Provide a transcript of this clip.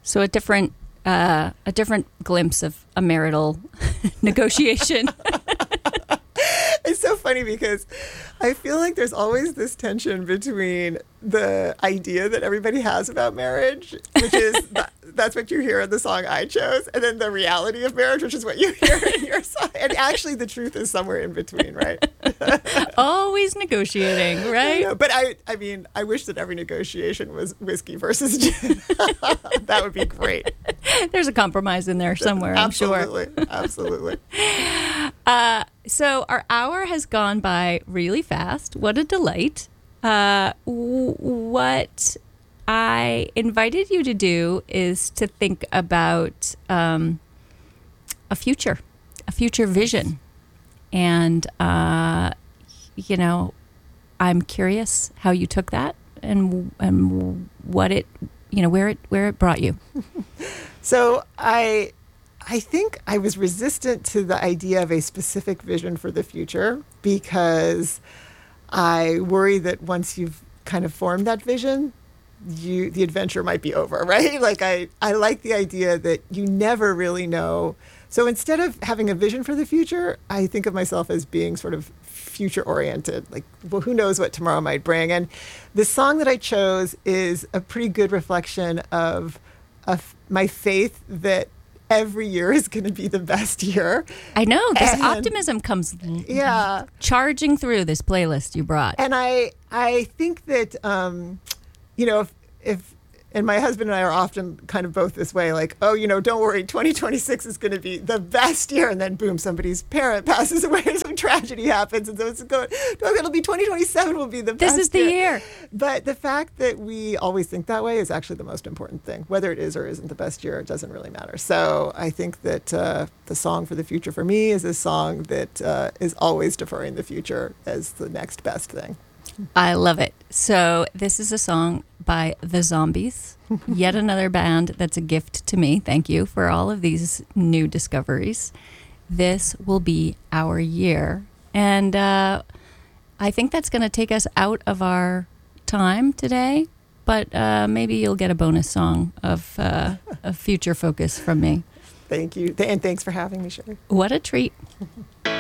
So a different glimpse of a marital negotiation. It's so funny because I feel like there's always this tension between the idea that everybody has about marriage, which is that's what you hear in the song I chose, and then the reality of marriage, which is what you hear in your song. And actually the truth is somewhere in between, right? Always negotiating, right? But I mean, I wish that every negotiation was whiskey versus gin. That would be great. There's a compromise in there somewhere, I'm sure. Absolutely. So our hour has gone by really fast. What a delight. What I invited you to do is to think about a future vision. And, I'm curious how you took that and what it, where it brought you. So I think I was resistant to the idea of a specific vision for the future because I worry that once you've kind of formed that vision, the adventure might be over, right? Like I like the idea that you never really know. So instead of having a vision for the future, I think of myself as being sort of future oriented. Like, well, who knows what tomorrow might bring? And the song that I chose is a pretty good reflection of my faith that every year is going to be the best year. I know. This optimism comes charging through this playlist you brought. And I think that, if and my husband and I are often kind of both this way, like, don't worry, 2026 is going to be the best year. And then boom, somebody's parent passes away and some tragedy happens. And so it'll be 2027 will be the best This is the year. But the fact that we always think that way is actually the most important thing. Whether it is or isn't the best year, it doesn't really matter. So I think that the song for the future for me is a song that is always deferring the future as the next best thing. I love it. So this is a song by The Zombies, yet another band that's a gift to me. Thank you for all of these new discoveries. This will be our year. And I think that's going to take us out of our time today, but maybe you'll get a bonus song of a future focus from me. Thank you. And thanks for having me, Sherry. What a treat.